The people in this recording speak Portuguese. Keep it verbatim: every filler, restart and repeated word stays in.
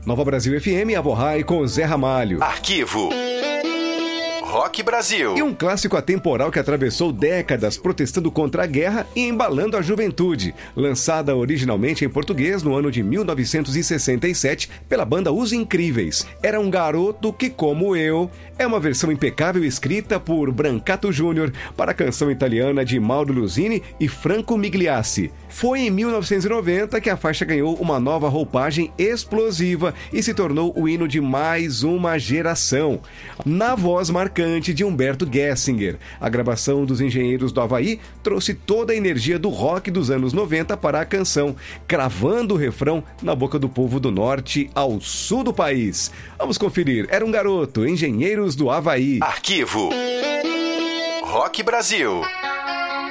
Nova Brasil F M, Avorrai com Zé Ramalho. Arquivo Rock Brasil. E um clássico atemporal que atravessou décadas protestando contra a guerra e embalando a juventude. Lançada originalmente em português no ano de mil novecentos e sessenta e sete pela banda Os Incríveis. Era um garoto que, como eu, é uma versão impecável escrita por Brancato Júnior para a canção italiana de Mauro Luzini e Franco Migliacci. Foi em mil novecentos e noventa que a faixa ganhou uma nova roupagem explosiva e se tornou o hino de mais uma geração. Na voz marcante de Humberto Gessinger, a gravação dos Engenheiros do Havaí trouxe toda a energia do rock dos anos noventa para a canção, cravando o refrão na boca do povo do norte ao sul do país. Vamos conferir. Era um garoto, Engenheiros do Havaí. Arquivo Rock Brasil.